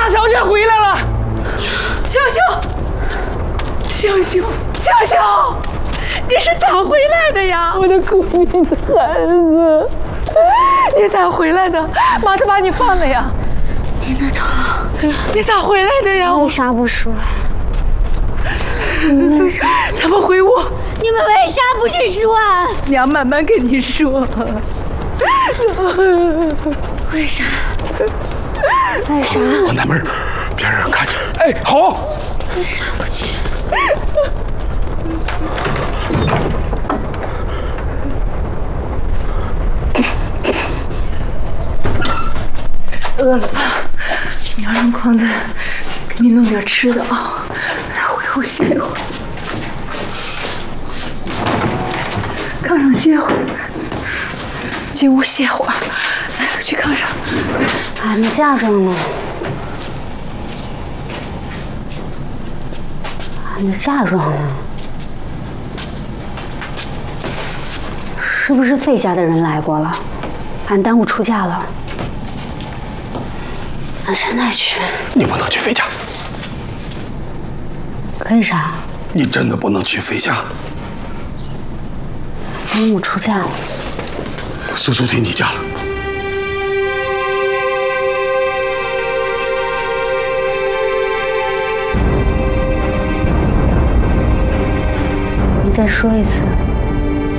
小雪回来了。 秀秀，你是咋回来的呀？ 我的苦命的孩子， 你咋回来的？妈都把你放了呀。 你的头， 你咋回来的呀？ 为啥不说？ 他们回我， 你们为啥不去说啊？ 娘慢慢跟你说。 为啥？为啥？ 关大门，别让人看见。哎，好。 为啥不去？ 饿了吧？你要让匡子给你弄点吃的啊，来回屋歇一会儿，炕上歇会儿，进屋歇会儿，来去炕上。 俺的嫁妆呢？俺的嫁妆呢？是不是费家的人来过了？俺耽误出嫁了。俺现在去。 你不能去费家。 为啥？ 你真的不能去费家。 耽误出嫁了。 苏苏听你家了。 你再说一次。